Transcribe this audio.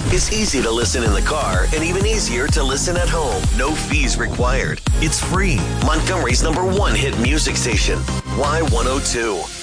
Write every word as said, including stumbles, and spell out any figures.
It's easy to listen in the car and even easier to listen at home. No fees required. It's free. Montgomery's number one hit music station, Y one oh two.